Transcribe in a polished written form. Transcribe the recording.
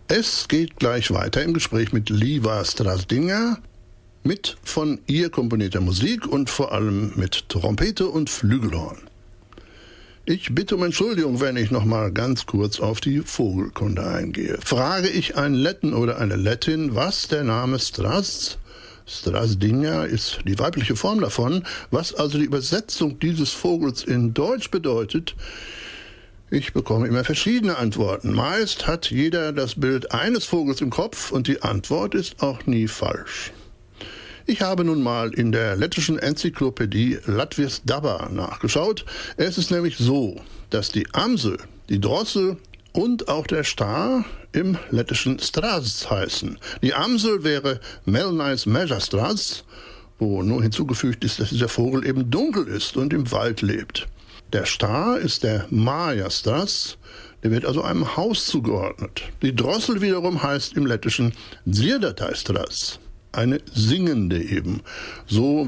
Es geht gleich weiter im Gespräch mit Liva Strazdinga, mit von ihr komponierter Musik und vor allem mit Trompete und Flügelhorn. Ich bitte um Entschuldigung, wenn ich noch mal ganz kurz auf die Vogelkunde eingehe. Frage ich einen Letten oder eine Lettin, was der Name Strazdinga ist die weibliche Form davon, was also die Übersetzung dieses Vogels in Deutsch bedeutet, ich bekomme immer verschiedene Antworten. Meist hat jeder das Bild eines Vogels im Kopf und die Antwort ist auch nie falsch. Ich habe nun mal in der lettischen Enzyklopädie Latvias Daba nachgeschaut. Es ist nämlich so, dass die Amsel, die Drossel und auch der Star im lettischen Strazds heißen. Die Amsel wäre Melnais Mežastrazds, wo nur hinzugefügt ist, dass dieser Vogel eben dunkel ist und im Wald lebt. Der Star ist der Mājastrazds, der wird also einem Haus zugeordnet. Die Drossel wiederum heißt im Lettischen Dziedātājstrazds, eine singende eben. So